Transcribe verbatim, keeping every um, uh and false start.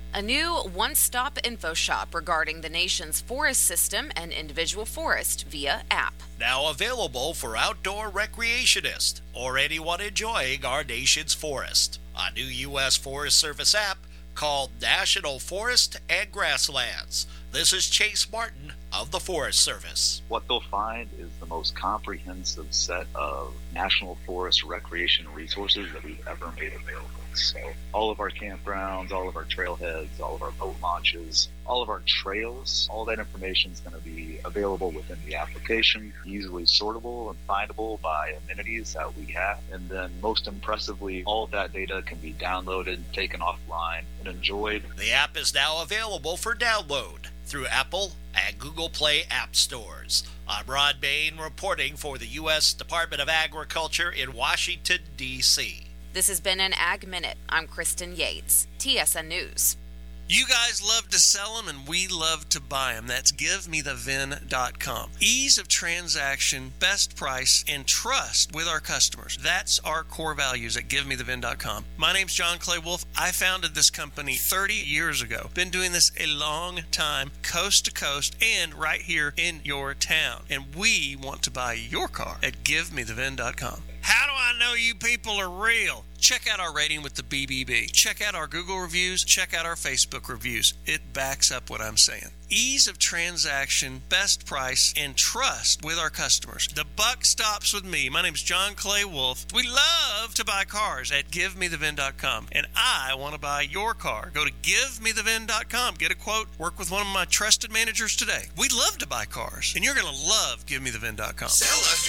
A new one-stop info shop regarding the nation's forest system and individual forest via app. Now available for outdoor recreationists or anyone enjoying our nation's forest. A new U S Forest Service app called National Forest and Grasslands. This is Chase Martin of the Forest Service. What they'll find is the most comprehensive set of national forest recreation resources that we've ever made available. So all of our campgrounds, all of our trailheads, all of our boat launches, all of our trails, all that information is going to be available within the application, easily sortable and findable by amenities that we have. And then most impressively, all of that data can be downloaded, taken offline, and enjoyed. The app is now available for download through Apple and Google Play app stores. I'm Ron Bain reporting for the U S Department of Agriculture in Washington, D C This has been an Ag Minute. I'm Kristen Yates, T S N News. You guys love to sell them, and we love to buy them. That's give me the vin dot com. Ease of transaction, best price, and trust with our customers. That's our core values at give me the vin dot com. My name's John Clay Wolf. I founded this company thirty years ago. Been doing this a long time, coast to coast, and right here in your town. And we want to buy your car at give me the vin dot com. How do I know you people are real? Check out our rating with the B B B. Check out our Google reviews. Check out our Facebook reviews. It backs up what I'm saying. Ease of transaction, best price, and trust with our customers. The buck stops with me. My name's John Clay Wolf. We love to buy cars at give me the vin dot com, and I want to buy your car. Go to give me the vin dot com. Get a quote. Work with one of my trusted managers today. We love to buy cars, and you're going to love give me the vin dot com. Sell us